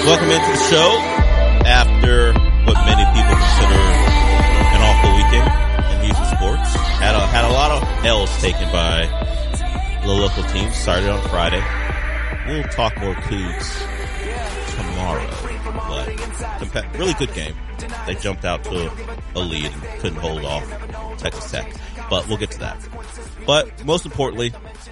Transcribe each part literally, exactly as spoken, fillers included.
Welcome into the show after what many people consider an awful weekend in Houston sports. Had a, had a lot of L's taken by the local teams. Started on Friday. We'll talk more Cougs tomorrow, but compa- really good game. They jumped out to a lead and couldn't hold off Texas Tech, but we'll get to that. But most importantly,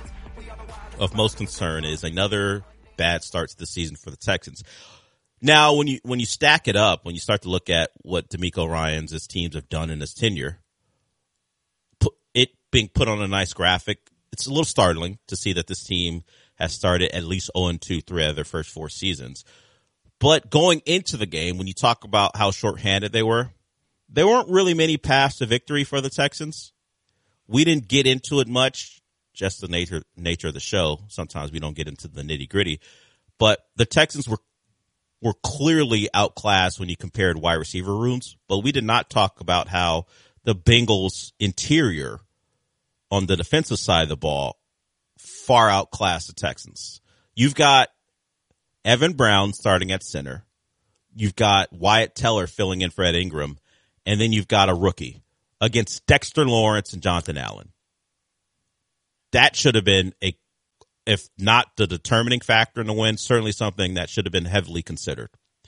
of most concern is another bad start to the season for the Texans. Now, when you when you stack it up, when you start to look at what DeMeco Ryans' his teams have done in his tenure, put, it being put on a nice graphic, it's a little startling to see that this team has started at least oh and two three out of their first four seasons. But going into the game, when you talk about how shorthanded they were, there weren't really many paths to victory for the Texans. We didn't get into it much, just the nature nature of the show. Sometimes we don't get into the nitty gritty, but the Texans were were clearly outclassed when you compared wide receiver rooms. But we did not talk about how the Bengals' interior on the defensive side of the ball far outclassed the Texans. You've got Evan Brown starting at center. You've got Wyatt Teller filling in for Ed Ingram. And then you've got a rookie against Dexter Lawrence and Jonathan Allen. That should have been, a, if not the determining factor in the win, certainly something that should have been heavily considered.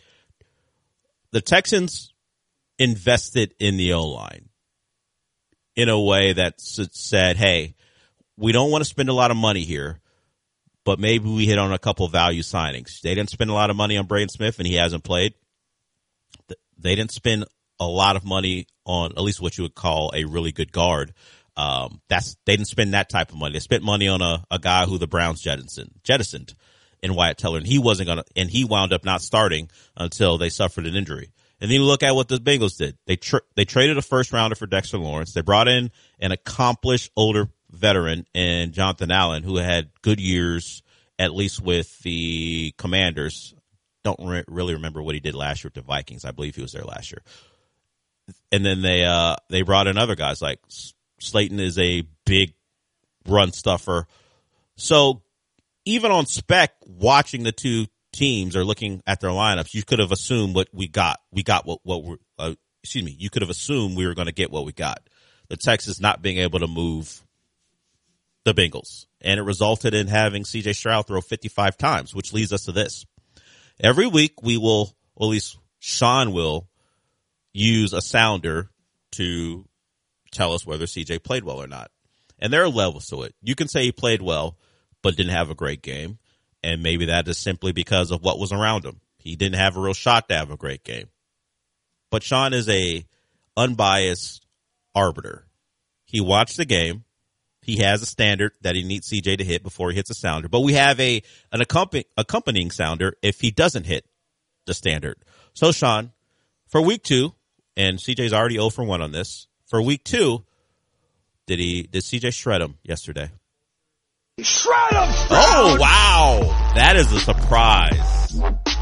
The Texans invested in the O-line in a way that said, hey, we don't want to spend a lot of money here, but maybe we hit on a couple value signings. They didn't spend a lot of money on Braden Smith, and he hasn't played. They didn't spend a lot of money on at least what you would call a really good guard. Um, that's, they didn't spend that type of money. They spent money on a, a guy who the Browns jettisoned, jettisoned in Wyatt Teller, and he wasn't gonna, and he wound up not starting until they suffered an injury. And then you look at what the Bengals did. They tra- they traded a first rounder for Dexter Lawrence. They brought in an accomplished older veteran in Jonathan Allen, who had good years, at least with the Commanders. Don't re- really remember what he did last year with the Vikings. I believe he was there last year. And then they, uh, they brought in other guys like Slayton is a big run stuffer. So even on spec, watching the two teams or looking at their lineups, you could have assumed what we got. We got what, what we're, uh, excuse me, you could have assumed we were going to get what we got. The Texans not being able to move the Bengals. And it resulted in having C J Stroud throw fifty-five times, which leads us to this. Every week we will, or at least Sean will, use a sounder to tell us whether C J played well or not. And there are levels to it. You can say he played well, but didn't have a great game. And maybe that is simply because of what was around him. He didn't have a real shot to have a great game. But Sean is a unbiased arbiter. He watched the game. He has a standard that he needs C J to hit before he hits a sounder. But we have a an accompany, accompanying sounder if he doesn't hit the standard. So, Sean, for week two, and C J's already oh for one on this, for week two, did he did C J shred him yesterday? Shred him! Oh, wow. That is a surprise.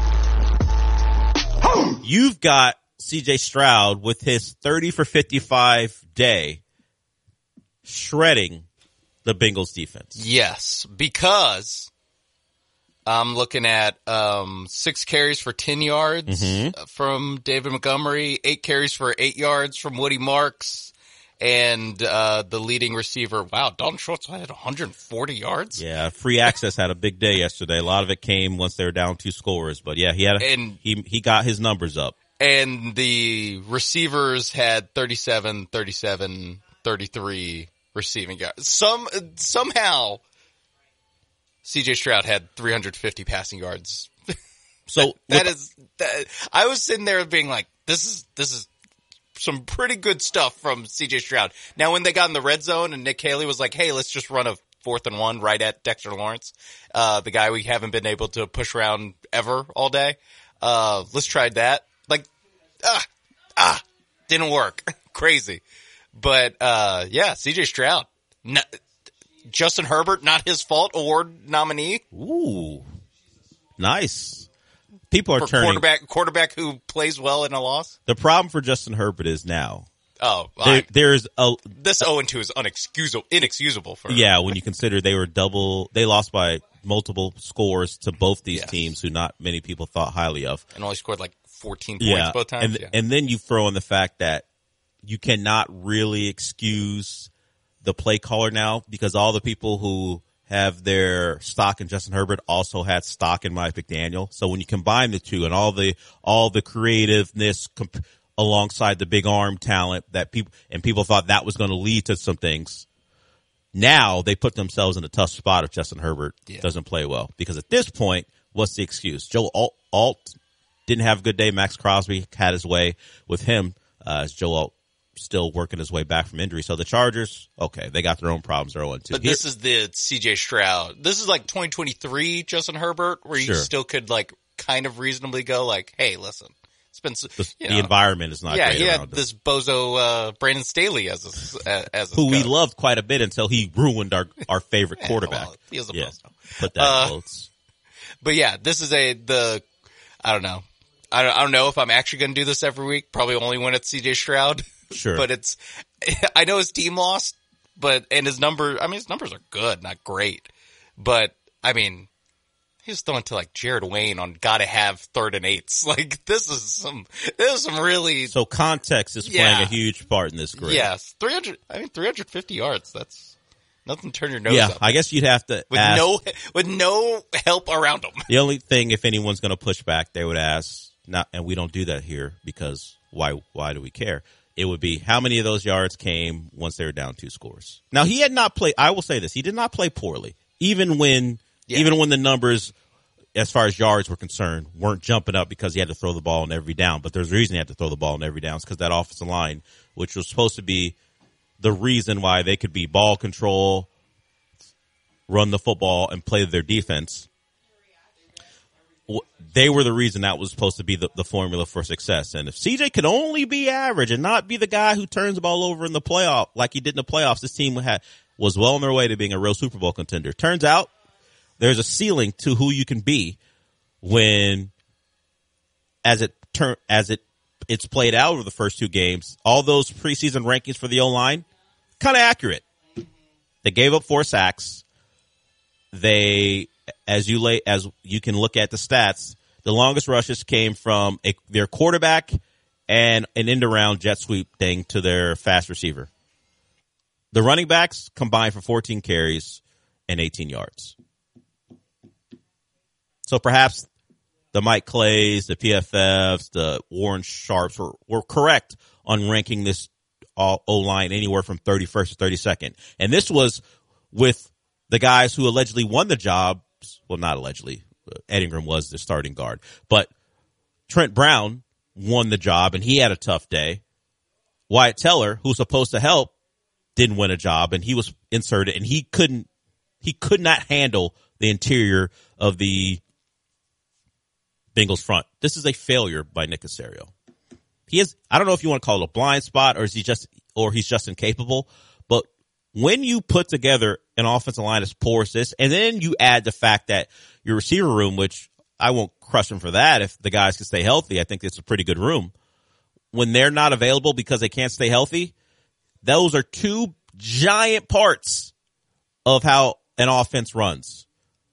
You've got C J Stroud with his thirty for fifty-five day shredding the Bengals defense. Yes, because I'm looking at um, six carries for ten yards mm-hmm. from David Montgomery, eight carries for eight yards from Woody Marks, and uh, the leading receiver. Wow, Dalton Schultz had one hundred forty yards. Yeah, Free Access had a big day yesterday. A lot of it came once they were down two scores, but yeah, he had a, and, he he got his numbers up. And the receivers had thirty-seven, thirty-seven, thirty-three receiving yards. Some somehow C J Stroud had three hundred fifty passing yards. So that is that, I was sitting there being like, this is this is some pretty good stuff from C J Stroud. Now, when they got in the red zone and Nick Haley was like, hey, let's just run a fourth and one right at Dexter Lawrence, uh, the guy we haven't been able to push around ever all day. Uh, let's try that. Like, ah, ah, didn't work. Crazy. But, uh, yeah, C J Stroud. No, Justin Herbert, not his fault, award nominee. Ooh, nice. People are for turning quarterback quarterback who plays well in a loss. The problem for Justin Herbert is now Oh, there, I, there's a this oh and two is unexcusable, inexcusable for yeah. When you consider they were double, they lost by multiple scores to both these yes. teams who not many people thought highly of, and only scored like fourteen points yeah. both times. And yeah. and then you throw in the fact that you cannot really excuse the play caller now because all the people who have their stock in Justin Herbert also had stock in Mike McDaniel. So when you combine the two and all the all the creativeness comp- alongside the big arm talent that people and people thought that was going to lead to some things, now they put themselves in a tough spot if Justin Herbert yeah. doesn't play well. Because at this point, what's the excuse? Joe Alt, Alt didn't have a good day. Max Crosby had his way with him uh, as Joe Alt still working his way back from injury. So the Chargers, okay, they got their own problems. They're oh and two. But Here, this is the C J Stroud. This is like twenty twenty-three Justin Herbert, where you sure. still could like kind of reasonably go like, hey, listen, it's been the, you the know, environment is not yeah, great he around had him. this bozo uh, Brandon Staley as a, as a who we coach. loved quite a bit until he ruined our our favorite Yeah, quarterback. well, he was a yeah, bozo. put that Uh, in quotes. But yeah, this is a the I don't know. I don't, I don't know if I'm actually going to do this every week. Probably only when it's C J Stroud. Sure. But it's, I know his team lost, but, and his number, I mean, his numbers are good, not great. But, I mean, he was throwing to like Jared Wayne on gotta have third and eights. Like, this is some, this is some really. So context is yeah. playing a huge part in this grade. Yes. three hundred, I mean, three hundred fifty yards. That's nothing to turn your nose Yeah, up. I guess you'd have to with ask, no, with no help around him. the only thing, if anyone's going to push back, they would ask, not, and we don't do that here because why, why do we care? It would be how many of those yards came once they were down two scores. Now he had not played, I will say this, he did not play poorly. Even when, yeah. even when the numbers, as far as yards were concerned, weren't jumping up because he had to throw the ball in every down. But there's a reason he had to throw the ball in every down. It's because that offensive line, which was supposed to be the reason why they could be ball control, run the football, and play their defense, they were the reason that was supposed to be the, the formula for success. And if C J could only be average and not be the guy who turns the ball over in the playoff like he did in the playoffs, this team had, was well on their way to being a real Super Bowl contender. Turns out there's a ceiling to who you can be when, as it turn as it it's played out over the first two games, all those preseason rankings for the O-line, kind of accurate. They gave up four sacks. They, as you lay, as you can look at the stats, the longest rushes came from a, their quarterback and an end around jet sweep thing to their fast receiver. The running backs combined for fourteen carries and eighteen yards. So perhaps the Mike Clays, the P F Fs, the Warren Sharps were, were correct on ranking this O-line anywhere from thirty-first to thirty-second. And this was with the guys who allegedly won the job. Well, not allegedly. Ed Ingram was the starting guard. But Trent Brown won the job, and he had a tough day. Wyatt Teller, who's supposed to help, didn't win a job, and he was inserted, and he couldn't, he could not handle the interior of the Bengals front. This is a failure by Nick Caserio. He is, I don't know if you want to call it a blind spot or is he just, or he's just incapable, but when you put together an offensive line as poor as this, and then you add the fact that your receiver room, which I won't crush him for that if the guys can stay healthy, I think it's a pretty good room. When they're not available because they can't stay healthy, those are two giant parts of how an offense runs.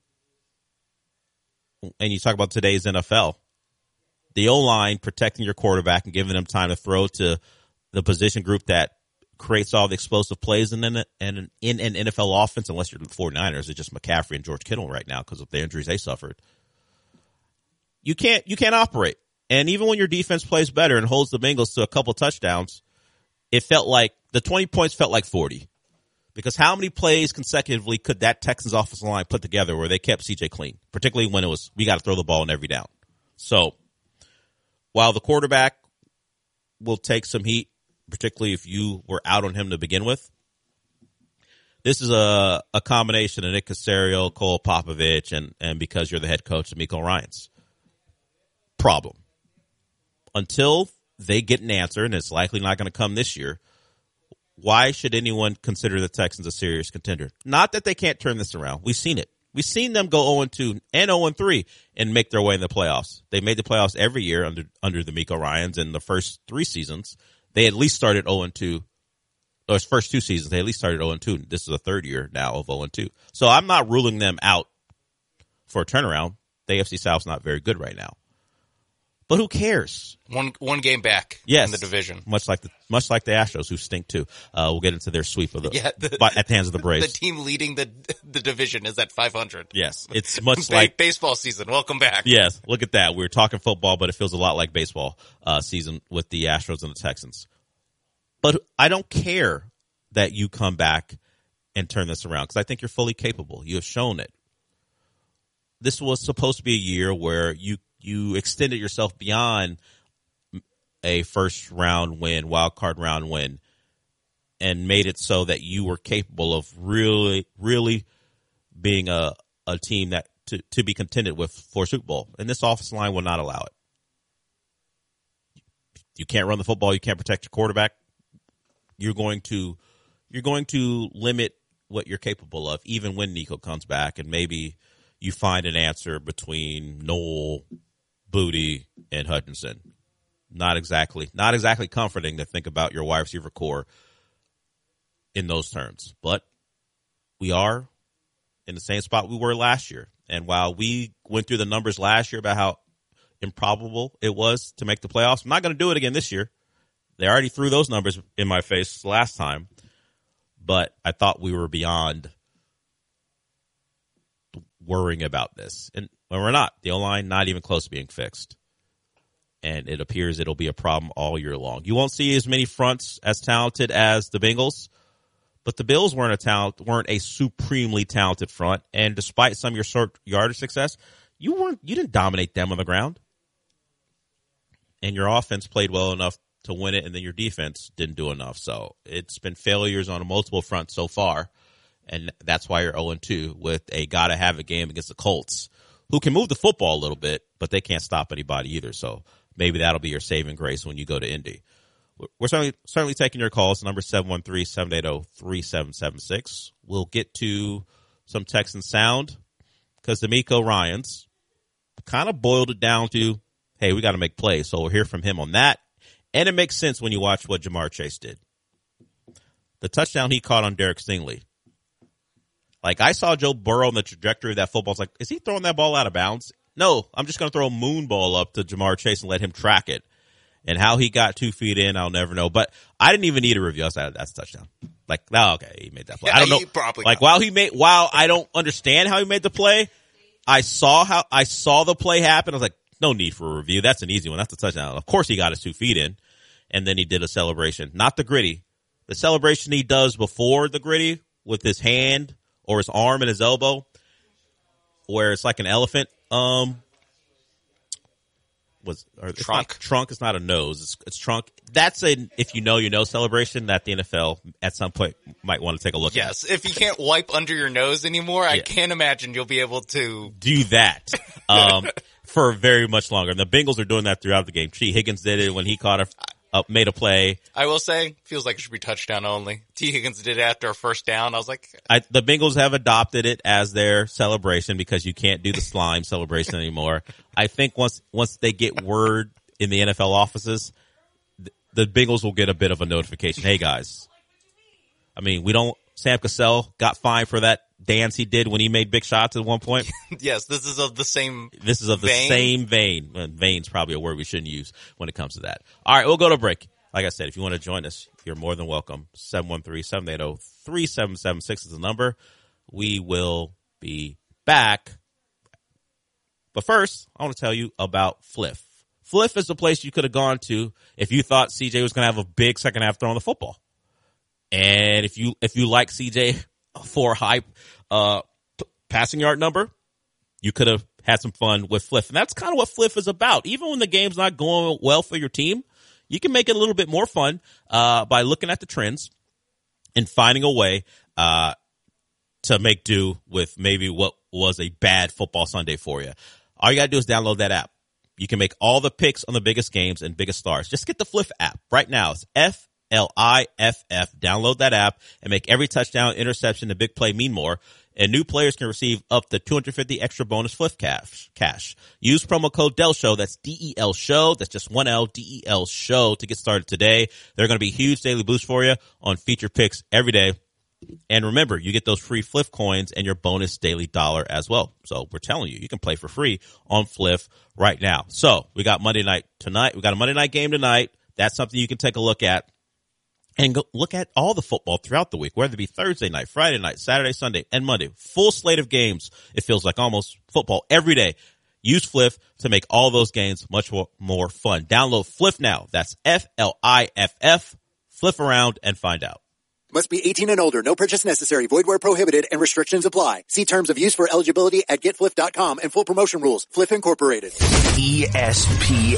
And you talk about today's N F L. The O-line protecting your quarterback and giving them time to throw to the position group that creates all the explosive plays in an, in an N F L offense, unless you're the 49ers, it's just McCaffrey and George Kittle right now because of the injuries they suffered. You can't, you can't operate. And even when your defense plays better and holds the Bengals to a couple touchdowns, it felt like the twenty points felt like forty. Because how many plays consecutively could that Texans offensive line put together where they kept C J clean, particularly when it was, we got to throw the ball in every down. So while the quarterback will take some heat, particularly if you were out on him to begin with, this is a, a combination of Nick Caserio, Cole Popovich, and, and because you're the head coach, D'Amico Ryans. Problem. Until they get an answer, and it's likely not going to come this year, why should anyone consider the Texans a serious contender? Not that they can't turn this around. We've seen it. We've seen them go oh and two and oh and three and make their way in the playoffs. They made the playoffs every year under under the D'Amico Ryans in the first three seasons. they at least started oh and two. Those first two seasons, they at least started oh and two. This is the third year now of oh and two. So I'm not ruling them out for a turnaround. The A F C South's not very good right now. But who cares? One one game back yes, in the division. Much like the much like the Astros, who stink too. Uh, we'll get into their sweep of the, yeah, the by, at the hands of the Braves. The team leading the the division is at five hundred. Yes, it's much ba- like baseball season. Welcome back. Yes, look at that. We were talking football, but it feels a lot like baseball uh, season with the Astros and the Texans. But I don't care that you come back and turn this around because I think you're fully capable. You have shown it. This was supposed to be a year where you you extended yourself beyond a first round win, wild card round win, and made it so that you were capable of really, really being a, a team that to, to be contended with for Super Bowl. And this offensive line will not allow it. You can't run the football. You can't protect your quarterback. You're going to you're going to limit what you're capable of, even when Nico comes back, and maybe you find an answer between Noel, Booty, and Hutchinson. Not exactly, not exactly comforting to think about your wide receiver core in those terms. But we are in the same spot we were last year. And while we went through the numbers last year about how improbable it was to make the playoffs, I'm not going to do it again this year. They already threw those numbers in my face last time. But I thought we were beyond worrying about this. And when we're not, the O-line not even close to being fixed. And it appears it'll be a problem all year long. You won't see as many fronts as talented as the Bengals, but the Bills weren't a talent, weren't a supremely talented front. And despite some of your short yardage success, you weren't, you didn't dominate them on the ground. And your offense played well enough to win it, and then your defense didn't do enough. So it's been failures on a multiple fronts so far. And that's why you're oh and two with a gotta have a game against the Colts, who can move the football a little bit, but they can't stop anybody either. So maybe that'll be your saving grace when you go to Indy. We're certainly certainly taking your calls. Number seven one three, seven eight zero, three seven seven six. We'll get to some Texan sound because D'Amico Ryans kind of boiled it down to, hey, we got to make plays. So we'll hear from him on that. And it makes sense when you watch what Jamar Chase did. The touchdown he caught on Derek Stingley. Like, I saw Joe Burrow in the trajectory of that football. It's like, is he throwing that ball out of bounds? No, I'm just going to throw a moon ball up to Jamar Chase and let him track it. And how he got two feet in, I'll never know. But I didn't even need a review. I said, that's a touchdown. Like, oh, okay, he made that play. Yeah, I don't know. Probably like, not. while he made, while I don't understand how he made the play, I saw how, I saw the play happen. I was like, no need for a review. That's an easy one. That's a touchdown. Of course he got his two feet in. And then he did a celebration. Not the gritty. The celebration he does before the gritty with his hand or his arm and his elbow, where it's like an elephant. Um, was or it's trunk? Not, trunk is not a nose. It's, it's trunk. That's a if you know you know celebration that the N F L at some point might want to take a look yes, at. Yes, if you can't wipe under your nose anymore, I yeah. can't imagine you'll be able to do that um, for very much longer. And the Bengals are doing that throughout the game. T. Higgins did it when he caught a. Uh, made a play. I will say, feels like it should be touchdown only. T. Higgins did it after a first down. I was like, I, the Bengals have adopted it as their celebration because you can't do the slime celebration anymore. I think once once they get word in the N F L offices, the, the Bengals will get a bit of a notification. Hey guys, I mean, we don't. Sam Cassell got fined for that dance he did when he made big shots at one point. Yes, this is of the same This is of the vein. same vein. Well, vein's probably a word we shouldn't use when it comes to that. All right, we'll go to break. Like I said, if you want to join us, you're more than welcome. seven one three, seven eight zero, three seven seven six is the number. We will be back. But first, I want to tell you about Fliff. Fliff is the place you could have gone to if you thought C J was going to have a big second half throwing the football. And if you if you like C J for a high uh, p- passing yard number, you could have had some fun with Fliff. And that's kind of what Fliff is about. Even when the game's not going well for your team, you can make it a little bit more fun uh, by looking at the trends and finding a way uh, to make do with maybe what was a bad football Sunday for you. All you got to do is download that app. You can make all the picks on the biggest games and biggest stars. Just get the Fliff app right now. It's F L I F F. Download that app and make every touchdown, interception, and big play mean more. and new players can receive up to two hundred fifty extra bonus flip cash. Cash. Use promo code DELSHOW. That's D E L SHOW. That's just one L, D E L SHOW to get started today. They're going to be huge daily boosts for you on feature picks every day. And remember, you get those free Fliff coins and your bonus daily dollar as well. So we're telling you, you can play for free on Fliff right now. So we got Monday night tonight. We got a Monday night game tonight. That's something you can take a look at. And go look at all the football throughout the week, whether it be Thursday night, Friday night, Saturday, Sunday, and Monday. Full slate of games. It feels like almost football every day. Use Fliff to make all those games much more, more fun. Download Fliff now. That's F L I F F. Fliff around and find out. Must be eighteen and older. No purchase necessary. Void where prohibited and restrictions apply. See terms of use for eligibility at get fliff dot com and full promotion rules. Fliff Incorporated. E S P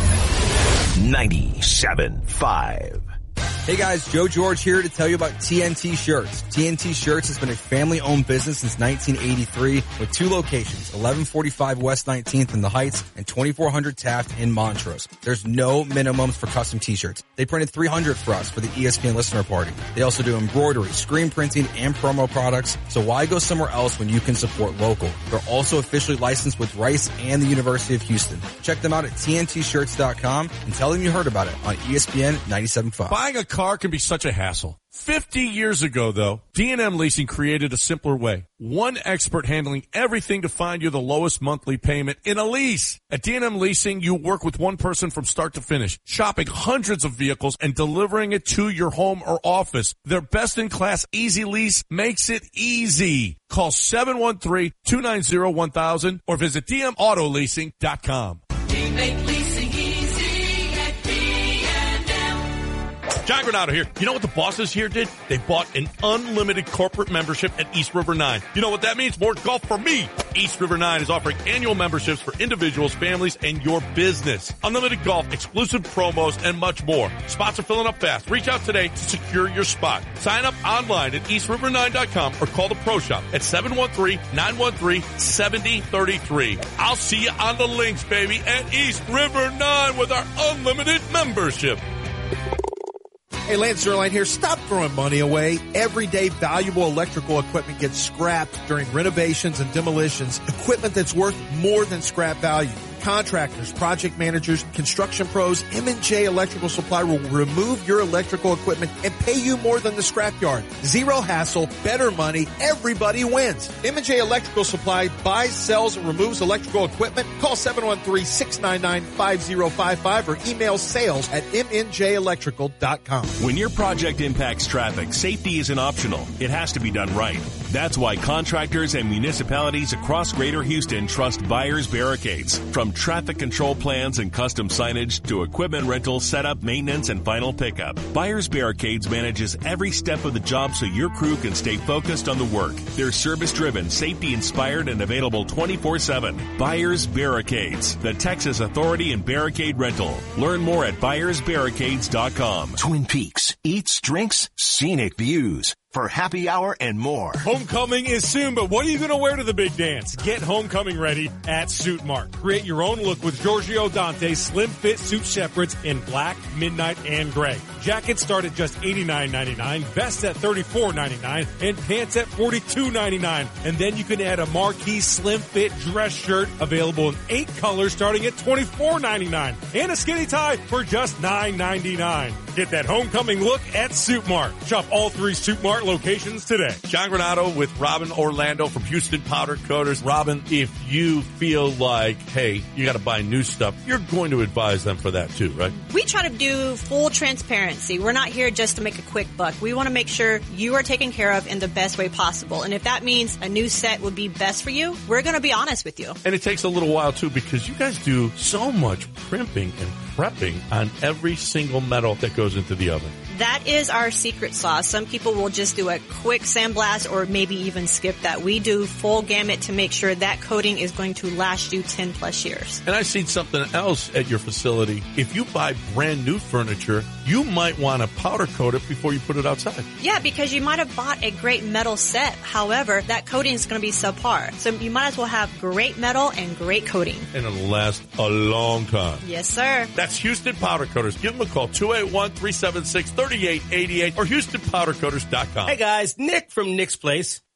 N ninety-seven point five. Hey guys, Joe George here to tell you about T N T Shirts. T N T Shirts has been a family-owned business since nineteen eighty-three with two locations, eleven forty-five West nineteenth in the Heights and twenty-four hundred Taft in Montrose. There's no minimums for custom t-shirts. They printed three hundred for us for the E S P N listener party. They also do embroidery, screen printing, and promo products, so why go somewhere else when you can support local? They're also officially licensed with Rice and the University of Houston. Check them out at T N T shirts dot com and tell them you heard about it on E S P N ninety-seven point five. Buying a car can be such a hassle. Fifty years ago, though, D and M Leasing created a simpler way. One expert handling everything to find you the lowest monthly payment in a lease. At D and M Leasing, you work with one person from start to finish, shopping hundreds of vehicles and delivering it to your home or office. Their best-in-class Easy Lease makes it easy. Call seven one three, two nine zero, one thousand or visit d m auto leasing dot com. We make leasing easy at D and M. John Granado here. You know what the bosses here did? They bought an unlimited corporate membership at East River nine. You know what that means? More golf for me. East River nine is offering annual memberships for individuals, families, and your business. Unlimited golf, exclusive promos, and much more. Spots are filling up fast. Reach out today to secure your spot. Sign up online at east river nine dot com or call the Pro Shop at seven one three, nine one three, seven zero three three. I'll see you on the links, baby, at East River nine with our unlimited membership. Hey, Lance Zerline here. Stop throwing money away. Everyday valuable electrical equipment gets scrapped during renovations and demolitions. Equipment that's worth more than scrap value. Contractors, project managers, construction pros, M and J Electrical Supply will remove your electrical equipment and pay you more than the scrapyard. Zero hassle, better money, everybody wins. M and J Electrical Supply buys, sells, and removes electrical equipment. Call seven one three, six nine nine, five zero five five or email sales at m n j electrical dot com. When your project impacts traffic, safety isn't optional. It has to be done right. That's why contractors and municipalities across Greater Houston trust Byers Barricades. From traffic control plans and custom signage to equipment rental, setup, maintenance, and final pickup, Byers Barricades manages every step of the job so your crew can stay focused on the work. They're service-driven, safety-inspired, and available twenty-four seven. Byers Barricades, the Texas authority in barricade rental. Learn more at byers barricades dot com. Twin Peaks. Eats, drinks, scenic views. For happy hour and more. Homecoming is soon, but what are you going to wear to the big dance? Get homecoming ready at Suit Mart. Create your own look with Giorgio Dante's slim fit suit separates in black, midnight, and gray. Jackets start at just eighty-nine ninety-nine, vests at thirty-four ninety-nine, and pants at forty-two ninety-nine. And then you can add a marquee slim fit dress shirt available in eight colors starting at twenty-four ninety-nine, and a skinny tie for just nine ninety-nine. Get that homecoming look at Suit Mart. Shop all three Suit Mart locations today. John Granado with Robin Orlando from Houston Powder Coaters. Robin, if you feel like, hey, you got to buy new stuff, you're going to advise them for that too, right? We try to do full transparency. We're not here just to make a quick buck. We want to make sure you are taken care of in the best way possible. And if that means a new set would be best for you, we're going to be honest with you. And it takes a little while too because you guys do so much primping and prepping on every single metal that goes into the oven. That is our secret sauce. Some people will just do a quick sandblast or maybe even skip that. We do full gamut to make sure that coating is going to last you ten plus years. And I seen something else at your facility. If you buy brand new furniture, you might want to powder coat it before you put it outside. Yeah, because you might have bought a great metal set. However, that coating is going to be subpar. So you might as well have great metal and great coating. And it'll last a long time. Yes, sir. That's Houston Powder Coaters. Give them a call, two eight one, three seven six, three eight eight eight or houston powder coaters dot com. Hey guys, Nick from Nick's Place.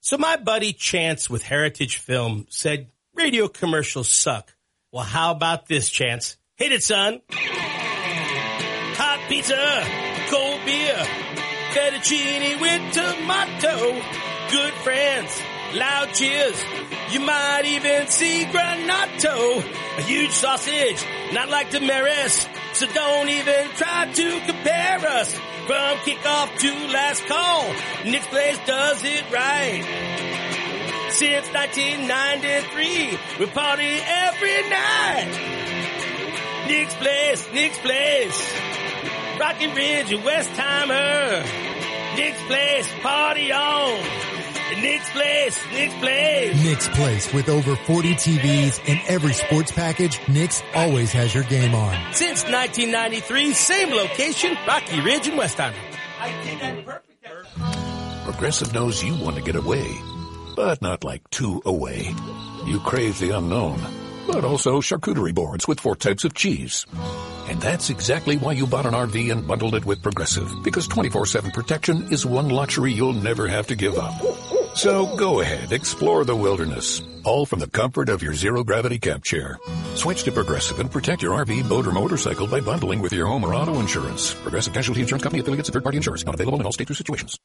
So my buddy Chance with Heritage Film said, radio commercials suck. Well, how about this, Chance? Hit it, son. Hot pizza, cold beer, fettuccine with tomato, good friends, loud cheers. You might even see Granato, a huge sausage, not like Damaris. So don't even try to compare us. From kickoff to last call, Nick's Place does it right. Since nineteen ninety-three, we party every night. Nick's Place, Nick's Place, Rocky Ridge and Westheimer. Nick's Place, party on. Nick's Place, Nick's Place. Nick's Place, with over forty T Vs and every sports package, Nick's always has your game on. Since nineteen ninety-three, same location, Rocky Ridge and Westheimer. I did that perfect. Progressive knows you want to get away, but not like too away. You crave the unknown, but also charcuterie boards with four types of cheese. And that's exactly why you bought an R V and bundled it with Progressive, because twenty-four seven protection is one luxury you'll never have to give up. So go ahead, explore the wilderness, all from the comfort of your zero-gravity camp chair. Switch to Progressive and protect your R V, boat, or motorcycle by bundling with your home or auto insurance. Progressive Casualty Insurance Company, affiliates, and third-party insurance. Not available in all states or situations.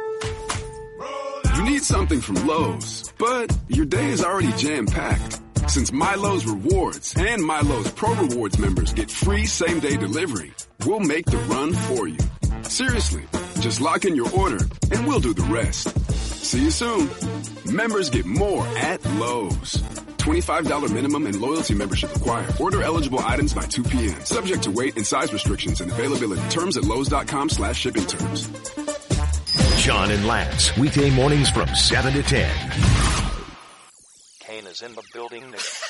You need something from Lowe's, but your day is already jam-packed. Since MyLowe's Rewards and MyLowe's Pro Rewards members get free same-day delivery, we'll make the run for you. Seriously, just lock in your order and we'll do the rest. See you soon. Members get more at Lowe's. twenty-five dollars minimum and loyalty membership required. Order eligible items by two p.m. Subject to weight and size restrictions and availability. Terms at Lowe's.com slash shipping terms. John and Lance, weekday mornings from seven to ten. Kane is in the building.